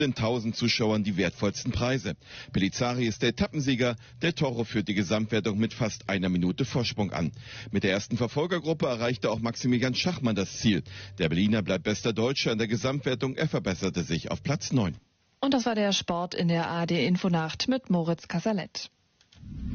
den 1000 Zuschauern die wertvollsten Preise. Pellizzari ist der Etappensieger. Del Toro führt die Gesamtwertung mit fast einer Minute Vorsprung an. Mit der ersten Verfolgergruppe erreichte auch Maximilian Schachmann das Ziel. Der Berliner bleibt bester Deutscher in der Gesamtwertung. Er verbesserte sich auf Platz 9. Und das war der Sport in der ARD Infonacht mit Moritz Kasserlet.